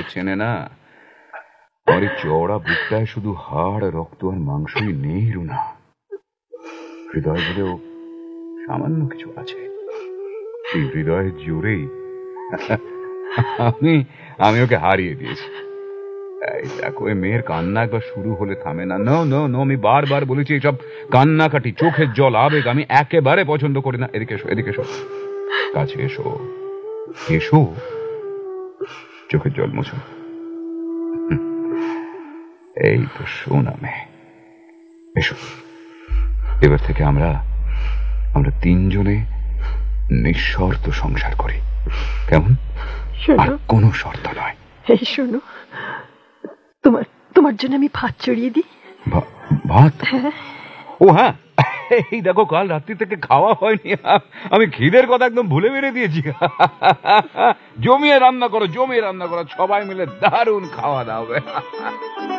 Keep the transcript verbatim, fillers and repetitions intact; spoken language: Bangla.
আমাকে চেনে না। আমার এই চওড়া বুকটায় শুধু হাড়, রক্ত আর মাংসই নেই রুনা, হৃদয় বলেও সামান্য কিছু আছে। এই হৃদয়ের জোরেই আমি আমি ওকে হারিয়ে দিয়েছি। এই দেখো, এই মেয়ের কান্না একবার শুরু হলে থামে না। নো নো নো আমি বারবার বলেছি এইসব কান্নাকাটি, চোখের জল, আবেগ আমি একেবারে পছন্দ করি না। এদিকে এসো, এদিকে এসো, কাছে এসো, এসো, চোখের জল মুছো। এই তো শোনা মেয়ে, এসো। এবার থেকে আমরা আমরা তিনজনে নিঃশর্ত সংসার করি, কেমন? আর কোনো শর্ত নয়। এই শোনো, তোমার তোমার জন্য আমি ভাত চড়িয়ে দিই। ভাত? ও হ্যাঁ, এই দেখো কাল রাত্রি থেকে খাওয়া হয়নি, আমি খিদের কথা একদম ভুলে বেড়ে দিয়েছি। জমিয়ে রান্না করো, জমিয়ে রান্না করো, সবাই মিলে দারুণ খাওয়া দাওয়া হবে।